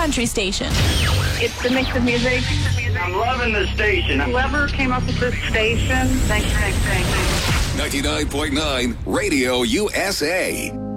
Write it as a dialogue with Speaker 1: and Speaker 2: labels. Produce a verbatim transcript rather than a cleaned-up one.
Speaker 1: country station.
Speaker 2: It's the mix of music.
Speaker 3: I'm loving the station.
Speaker 2: Whoever came up with this station, thanks, thanks, thanks.
Speaker 4: ninety-nine point nine Radio U S A.